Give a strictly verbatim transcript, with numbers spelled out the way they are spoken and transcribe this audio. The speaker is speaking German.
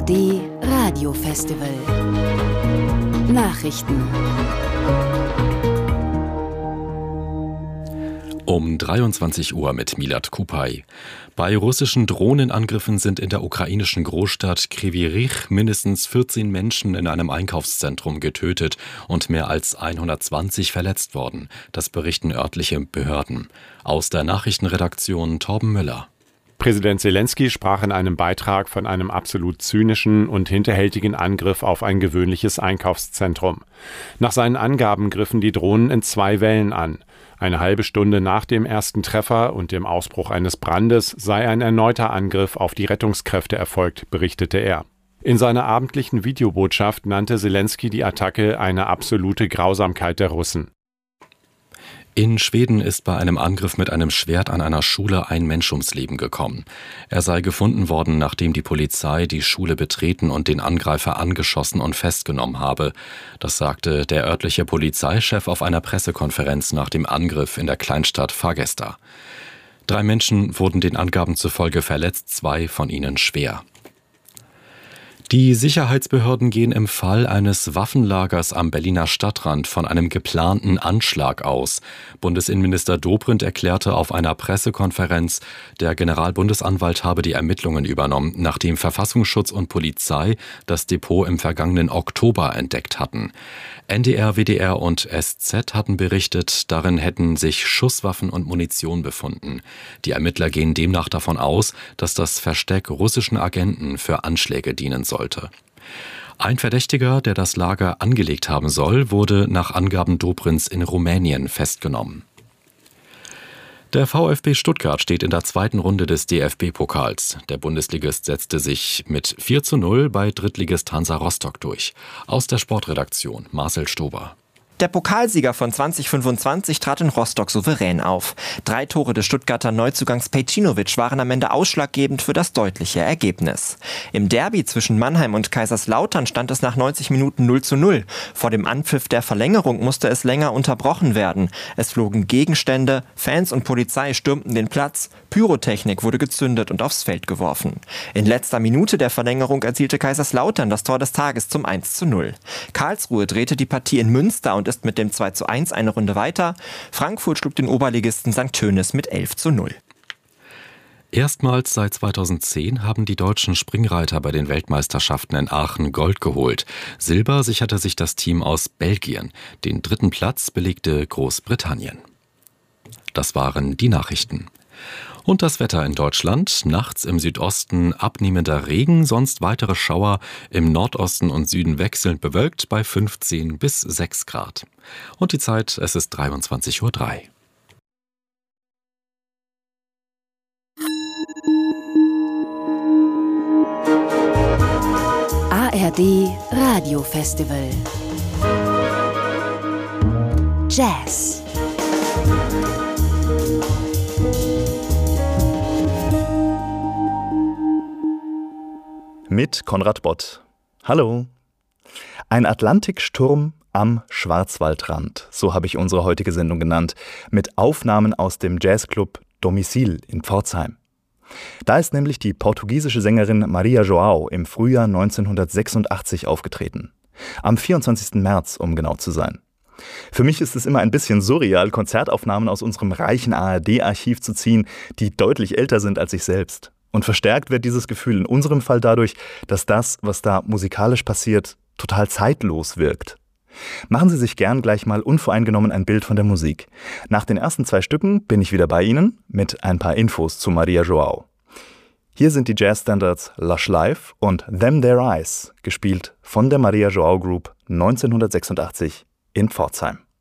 D Radiofestival. Nachrichten. Um dreiundzwanzig Uhr mit Milad Kupay. Bei russischen Drohnenangriffen sind in der ukrainischen Großstadt Kryvyi Rih mindestens vierzehn Menschen in einem Einkaufszentrum getötet und mehr als hundertzwanzig verletzt worden. Das berichten örtliche Behörden. Aus der Nachrichtenredaktion Torben Müller. Präsident Selenskyj sprach in einem Beitrag von einem absolut zynischen und hinterhältigen Angriff auf ein gewöhnliches Einkaufszentrum. Nach seinen Angaben griffen die Drohnen in zwei Wellen an. Eine halbe Stunde nach dem ersten Treffer und dem Ausbruch eines Brandes sei ein erneuter Angriff auf die Rettungskräfte erfolgt, berichtete er. In seiner abendlichen Videobotschaft nannte Selenskyj die Attacke eine absolute Grausamkeit der Russen. In Schweden ist bei einem Angriff mit einem Schwert an einer Schule ein Mensch ums Leben gekommen. Er sei gefunden worden, nachdem die Polizei die Schule betreten und den Angreifer angeschossen und festgenommen habe. Das sagte der örtliche Polizeichef auf einer Pressekonferenz nach dem Angriff in der Kleinstadt Fagersta. Drei Menschen wurden den Angaben zufolge verletzt, zwei von ihnen schwer. Die Sicherheitsbehörden gehen im Fall eines Waffenlagers am Berliner Stadtrand von einem geplanten Anschlag aus. Bundesinnenminister Dobrindt erklärte auf einer Pressekonferenz, der Generalbundesanwalt habe die Ermittlungen übernommen, nachdem Verfassungsschutz und Polizei das Depot im vergangenen Oktober entdeckt hatten. N D R, W D R und S Z hatten berichtet, darin hätten sich Schusswaffen und Munition befunden. Die Ermittler gehen demnach davon aus, dass das Versteck russischen Agenten für Anschläge dienen sollte. Ein Verdächtiger, der das Lager angelegt haben soll, wurde nach Angaben Dobrindts in Rumänien festgenommen. Der VfB Stuttgart steht in der zweiten Runde des D F B-Pokals. Der Bundesligist setzte sich mit vier zu null bei Drittligist Hansa Rostock durch. Aus der Sportredaktion Marcel Stober. Der Pokalsieger von zwanzig fünfundzwanzig trat in Rostock souverän auf. Drei Tore des Stuttgarter Neuzugangs Pejcinovic waren am Ende ausschlaggebend für das deutliche Ergebnis. Im Derby zwischen Mannheim und Kaiserslautern stand es nach neunzig Minuten null zu null. Vor dem Anpfiff der Verlängerung musste es länger unterbrochen werden. Es flogen Gegenstände, Fans und Polizei stürmten den Platz, Pyrotechnik wurde gezündet und aufs Feld geworfen. In letzter Minute der Verlängerung erzielte Kaiserslautern das Tor des Tages zum eins zu null. Karlsruhe drehte die Partie in Münster und ist mit dem zwei zu eins eine Runde weiter. Frankfurt schlug den Oberligisten Sankt Tönis mit elf zu null. Erstmals seit zweitausendzehn haben die deutschen Springreiter bei den Weltmeisterschaften in Aachen Gold geholt. Silber sicherte sich das Team aus Belgien. Den dritten Platz belegte Großbritannien. Das waren die Nachrichten. Und das Wetter in Deutschland. Nachts im Südosten abnehmender Regen, sonst weitere Schauer. Im Nordosten und Süden wechselnd bewölkt bei fünfzehn bis sechs Grad. Und die Zeit, es ist dreiundzwanzig Uhr drei. A R D Radiofestival. Jazz. Mit Konrad Bott. Hallo. Ein Atlantiksturm am Schwarzwaldrand, so habe ich unsere heutige Sendung genannt, mit Aufnahmen aus dem Jazzclub Domicil in Pforzheim. Da ist nämlich die portugiesische Sängerin Maria João im Frühjahr neunzehnhundertsechsundachtzig aufgetreten. Am vierundzwanzigsten März, um genau zu sein. Für mich ist es immer ein bisschen surreal, Konzertaufnahmen aus unserem reichen A R D-Archiv zu ziehen, die deutlich älter sind als ich selbst. Und verstärkt wird dieses Gefühl in unserem Fall dadurch, dass das, was da musikalisch passiert, total zeitlos wirkt. Machen Sie sich gern gleich mal unvoreingenommen ein Bild von der Musik. Nach den ersten zwei Stücken bin ich wieder bei Ihnen mit ein paar Infos zu Maria João. Hier sind die Jazzstandards Lush Life und Them Their Eyes, gespielt von der Maria João Group neunzehnhundertsechsundachtzig in Pforzheim.